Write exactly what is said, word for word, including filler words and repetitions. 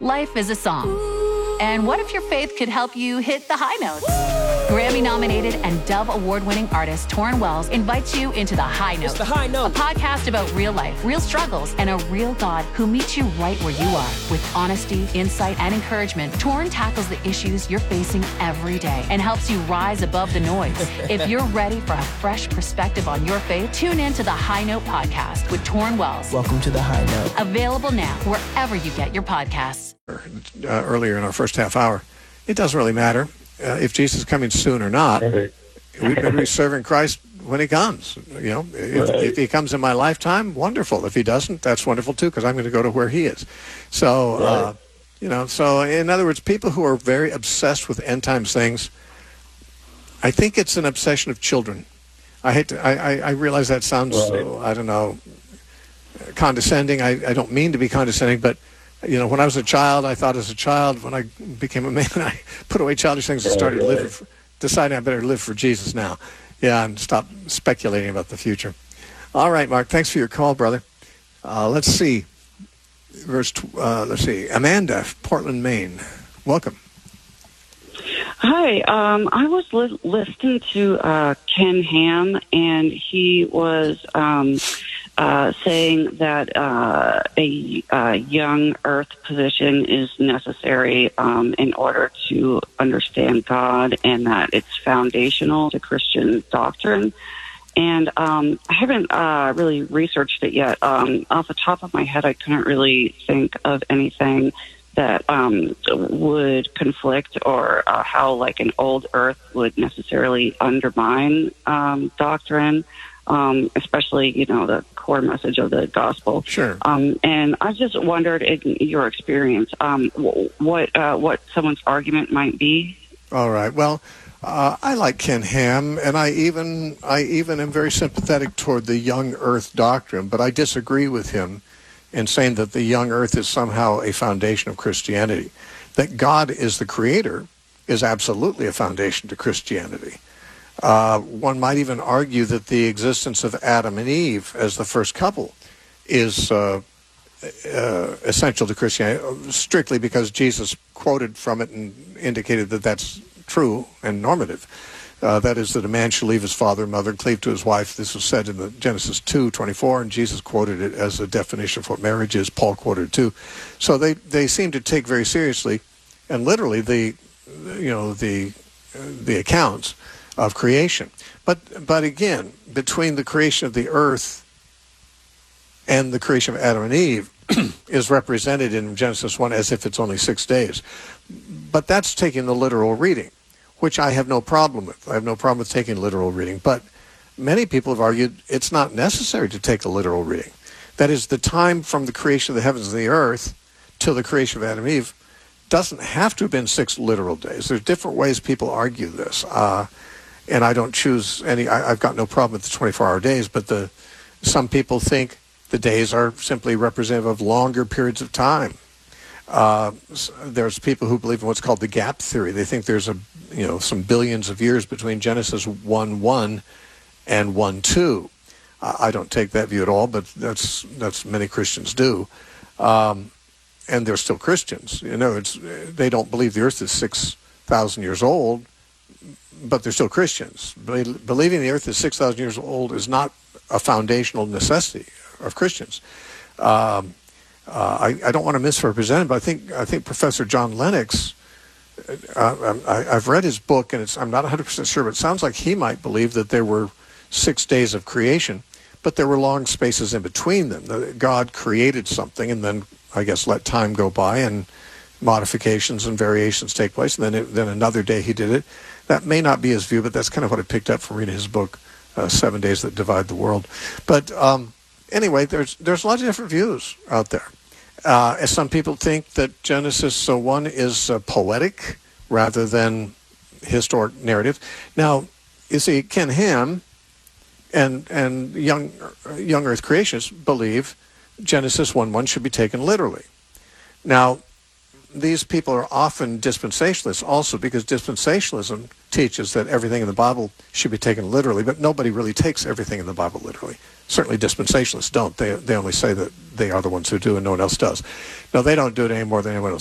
Life is a song. And what if your faith could help you hit the high notes? Grammy-nominated and Dove Award-winning artist Torrin Wells invites you into The High Note. It's The High Note. A podcast about real life, real struggles, and a real God who meets you right where you are. With honesty, insight, and encouragement, Torrin tackles the issues you're facing every day and helps you rise above the noise. If you're ready for a fresh perspective on your faith, tune in to The High Note podcast with Torrin Wells. Welcome to The High Note. Available now wherever you get your podcasts. Uh, earlier in our first half hour, it doesn't really matter uh, if Jesus is coming soon or not. Right. We better be serving Christ when he comes. You know, if, Right. if he comes in my lifetime, wonderful. If he doesn't, that's wonderful too, because I'm going to go to where he is. So, uh, Right. you know, so in other words, people who are very obsessed with end times things, I think it's an obsession of children. I hate to, I, I, I realize that sounds, Right. so, I don't know, condescending. I, I don't mean to be condescending, but you know, when I was a child, I thought as a child. When I became a man, I put away childish things and Right, started right. living, for, deciding I better live for Jesus now. Yeah, and stop speculating about the future. All right, Mark, thanks for your call, brother. Uh, let's see. Verse, tw- uh, let's see. Amanda, Portland, Maine. Welcome. Hi, um, I was li- listening to uh, Ken Ham, and he was um, uh, saying that uh, a uh, young Earth position is necessary um, in order to understand God, and that it's foundational to Christian doctrine. And um, I haven't uh, really researched it yet. Um, off the top of my head, I couldn't really think of anything that um, would conflict or uh, how like an old earth would necessarily undermine um, doctrine, um, especially, you know, the core message of the gospel. Sure. Um, and I just wondered, in your experience, um, what uh, what someone's argument might be. All right. Well, uh, I like Ken Ham, and I even I even am very sympathetic toward the young earth doctrine, but I disagree with him in saying that the young earth is somehow a foundation of Christianity. That God is the creator is absolutely a foundation to Christianity. Uh, one might even argue that the existence of Adam and Eve as the first couple is uh, uh, essential to Christianity, strictly because Jesus quoted from it and indicated that that's true and normative. Uh, that is, that a man shall leave his father and mother and cleave to his wife. This was said in the Genesis two twenty-four, and Jesus quoted it as a definition of what marriage is. Paul quoted it too. So they, they seem to take very seriously and literally the you know the the accounts of creation. But but again, between the creation of the earth and the creation of Adam and Eve is represented in Genesis one as if it's only six days. But that's taking the literal reading, which I have no problem with. I have no problem with taking literal reading. But many people have argued it's not necessary to take a literal reading. That is, the time from the creation of the heavens and the earth till the creation of Adam and Eve doesn't have to have been six literal days. There's different ways people argue this. Uh, and I don't choose any. I, I've got no problem with the twenty-four hour days, but the some people think the days are simply representative of longer periods of time. Uh, there's people who believe in what's called the gap theory. They think there's a, you know, some billions of years between Genesis one one and one two. Uh, I don't take that view at all, but that's that's many Christians do, um, and they're still Christians. You know, it's they don't believe the Earth is six thousand years old, but they're still Christians. Be- believing the Earth is six thousand years old is not a foundational necessity of Christians. Um, Uh, I, I don't want to misrepresent him, but I think I think Professor John Lennox, uh, I, I've read his book, and it's, I'm not one hundred percent sure, but it sounds like he might believe that there were six days of creation, but there were long spaces in between them. That God created something and then, I guess, let time go by and modifications and variations take place, and then it, then another day he did it. That may not be his view, but that's kind of what I picked up from reading his book, uh, Seven Days That Divide the World. But um, anyway, there's there's a lot of different views out there. Uh, as some people think that Genesis uh, one is uh, poetic rather than historic narrative. Now, you see, Ken Ham and and young young Earth creationists believe Genesis one one should be taken literally. Now, these people are often dispensationalists also, because dispensationalism teaches that everything in the Bible should be taken literally, but nobody really takes everything in the Bible literally. Certainly dispensationalists don't. They they only say that they are the ones who do and no one else does. No, they don't do it any more than anyone else